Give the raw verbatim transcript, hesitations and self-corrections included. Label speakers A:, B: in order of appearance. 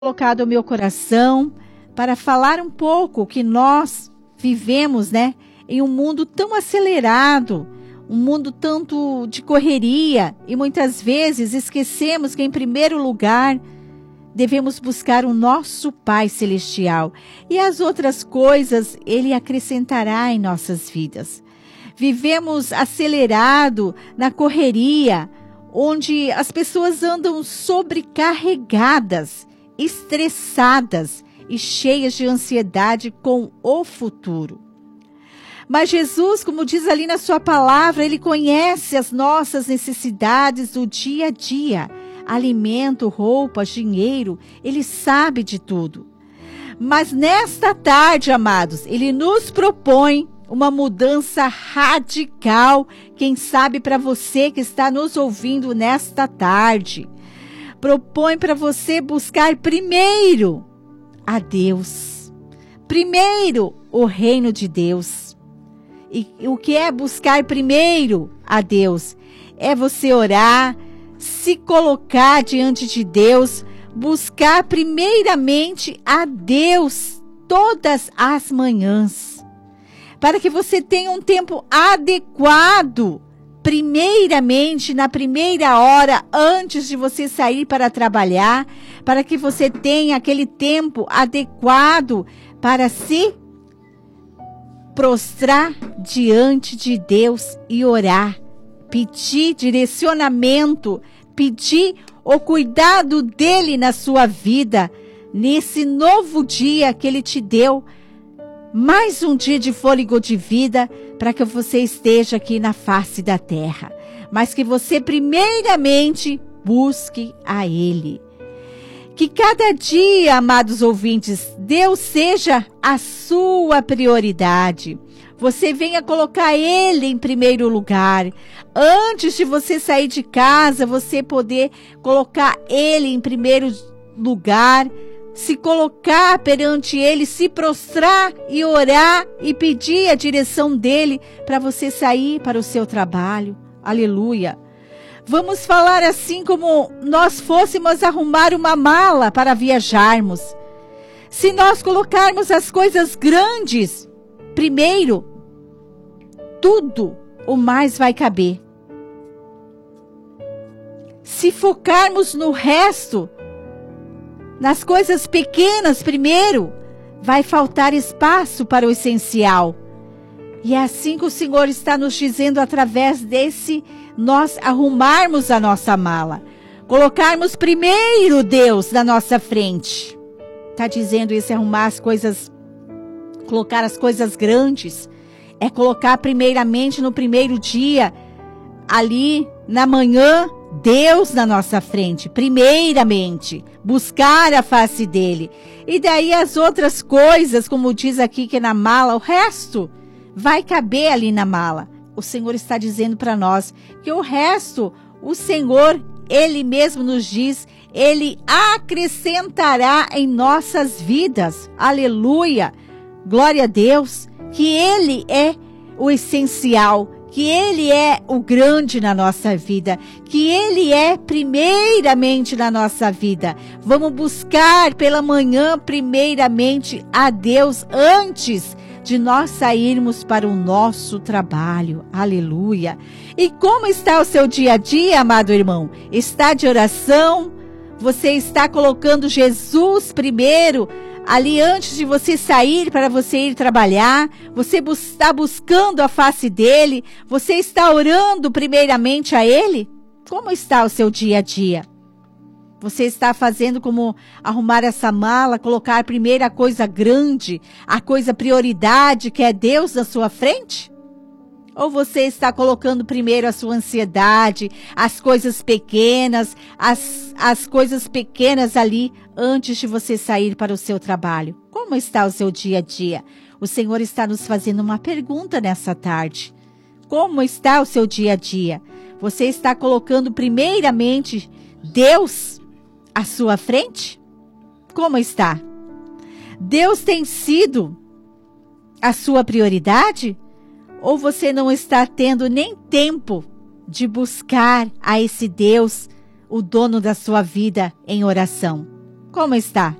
A: colocado ao meu coração para falar um pouco que nós vivemos, né, em um mundo tão acelerado, um mundo tanto de correria, e muitas vezes esquecemos que em primeiro lugar devemos buscar o nosso Pai Celestial, e as outras coisas Ele acrescentará em nossas vidas. Vivemos acelerado na correria, onde as pessoas andam sobrecarregadas, estressadas e cheias de ansiedade com o futuro. Mas Jesus, como diz ali na sua palavra, Ele conhece as nossas necessidades do dia a dia. Alimento, roupas, dinheiro, Ele sabe de tudo. Mas nesta tarde, amados, Ele nos propõe uma mudança radical, quem sabe para você que está nos ouvindo nesta tarde. Propõe para você buscar primeiro a Deus. Primeiro o reino de Deus. E o que é buscar primeiro a Deus? É você orar, se colocar diante de Deus, buscar primeiramente a Deus todas as manhãs, para que você tenha um tempo adequado, primeiramente na primeira hora, antes de você sair para trabalhar, para que você tenha aquele tempo adequado para se prostrar diante de Deus e orar, pedir direcionamento, pedir o cuidado dele na sua vida, nesse novo dia que ele te deu, mais um dia de fôlego de vida, para que você esteja aqui na face da terra, mas que você primeiramente busque a ele. Que cada dia, amados ouvintes, Deus seja a sua prioridade. Você venha colocar Ele em primeiro lugar. Antes de você sair de casa, você poder colocar Ele em primeiro lugar, se colocar perante Ele, se prostrar e orar e pedir a direção dEle para você sair para o seu trabalho. Aleluia! Vamos falar assim como nós fôssemos arrumar uma mala para viajarmos. Se nós colocarmos as coisas grandes primeiro, tudo o mais vai caber. Se focarmos no resto, nas coisas pequenas primeiro, vai faltar espaço para o essencial. E é assim que o Senhor está nos dizendo através desse nós arrumarmos a nossa mala. Colocarmos primeiro Deus na nossa frente. Está dizendo isso, é arrumar as coisas, colocar as coisas grandes. É colocar primeiramente no primeiro dia, ali na manhã, Deus na nossa frente. Primeiramente, buscar a face dele. E daí as outras coisas, como diz aqui que é na mala, o resto vai caber ali na mala. O Senhor está dizendo para nós que o resto, o Senhor, Ele mesmo nos diz, Ele acrescentará em nossas vidas. Aleluia! Glória a Deus! Que Ele é o essencial, que Ele é o grande na nossa vida, que Ele é primeiramente na nossa vida. Vamos buscar pela manhã primeiramente a Deus antes de nós sairmos para o nosso trabalho. Aleluia! E como está o seu dia a dia, amado irmão? Está de oração? Você está colocando Jesus primeiro, ali antes de você sair para você ir trabalhar? Você está buscando a face dele? Você está orando primeiramente a ele? Como está o seu dia a dia? Você está fazendo como arrumar essa mala, colocar primeiro a coisa grande, a coisa prioridade, que é Deus na sua frente? Ou você está colocando primeiro a sua ansiedade, as coisas pequenas, as, as coisas pequenas ali, antes de você sair para o seu trabalho? Como está o seu dia a dia? O Senhor está nos fazendo uma pergunta nessa tarde. Como está o seu dia a dia? Você está colocando primeiramente Deus à sua frente? Como está? Deus tem sido a sua prioridade? Ou você não está tendo nem tempo de buscar a esse Deus, o dono da sua vida, em oração? Como está?